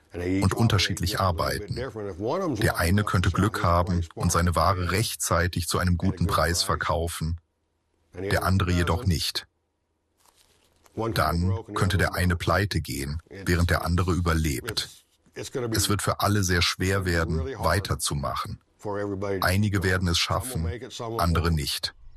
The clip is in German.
und unterschiedlich arbeiten. Der eine könnte Glück haben und seine Ware rechtzeitig zu einem guten Preis verkaufen, der andere jedoch nicht. Dann könnte der eine pleite gehen, während der andere überlebt. Es wird für alle sehr schwer werden, weiterzumachen. Einige werden es schaffen, andere nicht.